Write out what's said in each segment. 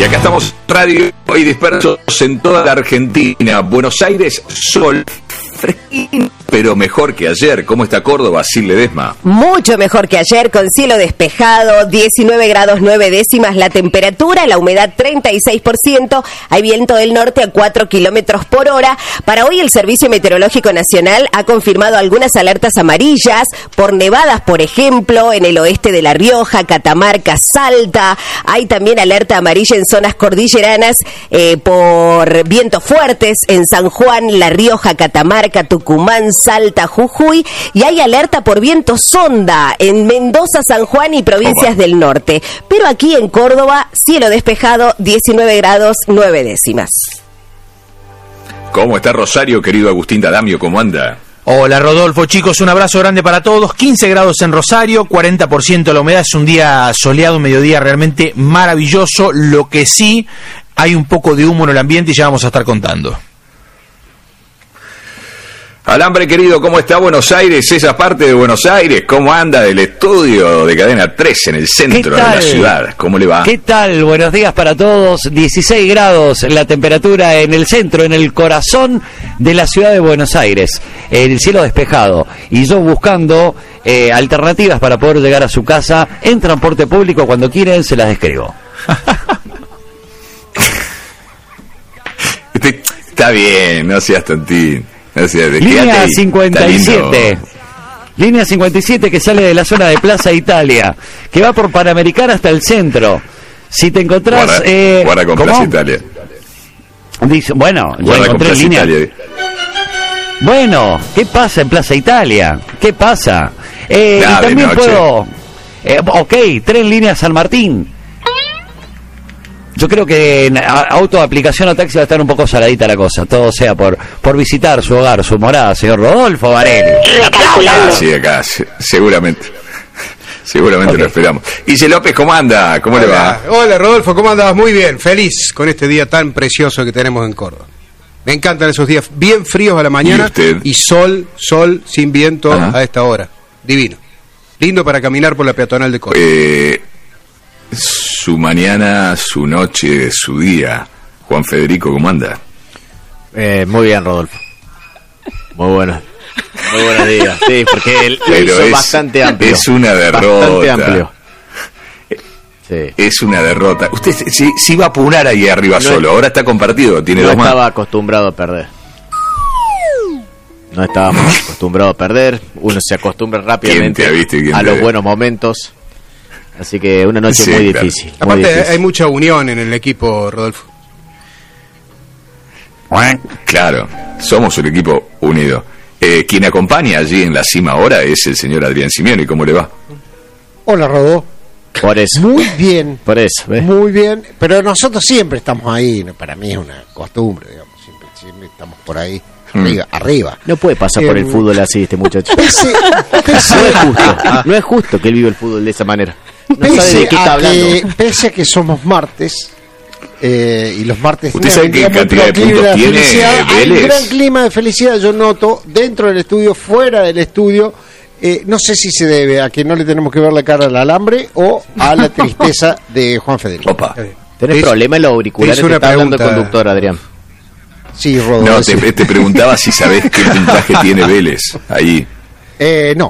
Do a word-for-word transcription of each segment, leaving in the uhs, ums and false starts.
acá estamos, radio y dispersos en toda la Argentina. Buenos Aires, sol, fresquín, pero mejor que ayer. ¿Cómo está Córdoba, Sil Ledesma? Mucho mejor que ayer, con cielo despejado, diecinueve grados nueve décimas la temperatura, la humedad treinta y seis por ciento, hay viento del norte a cuatro kilómetros por hora. Para hoy el Servicio Meteorológico Nacional ha confirmado algunas alertas amarillas por nevadas, por ejemplo, en el oeste de La Rioja, Catamarca, Salta. Hay también alerta amarilla en zonas cordilleranas eh, por vientos fuertes en San Juan, La Rioja, Catamarca, Tucumán, Salta, Jujuy, y hay alerta por viento sonda en Mendoza, San Juan y provincias Opa. del norte. Pero aquí en Córdoba, cielo despejado, diecinueve grados nueve décimas. ¿Cómo está Rosario, querido Agustín D'Adamio? ¿Cómo anda? Hola Rodolfo, chicos, un abrazo grande para todos. quince grados en Rosario, cuarenta por ciento la humedad, es un día soleado, un mediodía realmente maravilloso. Lo que sí, hay un poco de humo en el ambiente y ya vamos a estar contando. Alambre, querido, ¿cómo está Buenos Aires? Esa parte de Buenos Aires, ¿cómo anda del estudio de Cadena tres en el centro de la ciudad? ¿Cómo le va? ¿Qué tal? Buenos días para todos. dieciséis grados la temperatura en el centro, en el corazón de la ciudad de Buenos Aires. El cielo despejado. Y yo buscando eh, alternativas para poder llegar a su casa en transporte público. Cuando quieren, se las describo. Está bien, no seas tontín. O sea, línea cincuenta y siete, línea cincuenta y siete que sale de la zona de Plaza Italia, que va por Panamericana hasta el centro. Si te encontrás... Guarda, eh, guarda con ¿cómo? Plaza Italia. Dice, bueno, guarda ya encontré con Plaza línea. Italia. Bueno, ¿qué pasa en Plaza Italia? ¿Qué pasa? Eh, Nada, y también de noche. puedo... Eh, ok, tren línea San Martín. Yo creo que en auto, aplicación o taxi va a estar un poco saladita la cosa. Todo sea por por visitar su hogar, su morada, señor Rodolfo Varela. Ah, sí, acá, seguramente. Seguramente okay. Lo esperamos. Ise López, ¿cómo anda? ¿Cómo Hola. le va? Hola, Rodolfo, ¿cómo andas? Muy bien, feliz con este día tan precioso que tenemos en Córdoba. Me encantan esos días bien fríos a la mañana y, y sol, sol, sin viento. Ajá. A esta hora. Divino. Lindo para caminar por la peatonal de Córdoba. Eh... Su mañana, su noche, su día. Juan Federico, ¿cómo anda? Eh, muy bien, Rodolfo. Muy bueno. Muy buenos días. Sí, porque él Pero hizo es, bastante amplio. Es una derrota. Bastante amplio. Sí. Es una derrota. Usted se, se iba a apurar ahí arriba no solo. Ahora está compartido. Tiene no dos más. No estaba acostumbrado a perder. No estábamos acostumbrados a perder. Uno se acostumbra rápidamente a los buenos momentos. Así que una noche sí, muy claro. difícil. Muy Aparte difícil. Hay mucha unión en el equipo, Rodolfo. Claro, somos un equipo unido. Eh, quien acompaña allí en la cima ahora es el señor Adrián Simeone. ¿Cómo le va? Hola, Rodolfo. Por eso. Muy bien. Por eso. ¿ves? Muy bien. Pero nosotros siempre estamos ahí. Para mí es una costumbre, digamos. Siempre, siempre estamos por ahí. Arriba, mm. arriba. No puede pasar eh, por el fútbol así este muchacho. Pese, pese, no es justo. No es justo que él viva el fútbol de esa manera. No pese sabe de qué está a hablando. Que, pese a que somos martes, eh, y los martes ¿usted sabe qué cantidad de puntos tiene Vélez? Hay un gran clima de felicidad, yo noto, dentro del estudio, fuera del estudio. Eh, no sé si se debe a que no le tenemos que ver la cara al alambre o a la tristeza de Juan Federico. Opa. ¿Tenés problema en los auriculares? Te está hablando el conductor, Adrián. Sí, Rodolfo. No, te, te preguntaba si sabés qué puntaje tiene Vélez ahí. Eh, no.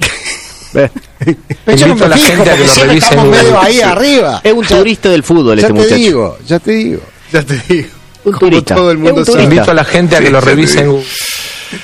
Pero yo no me fijo, porque que siempre estamos medio ahí arriba. Es un turista del fútbol ya este te muchacho. Digo, ya te digo, ya te digo. Un turista. Todo el mundo sabe. Invito a la gente a que lo revisen.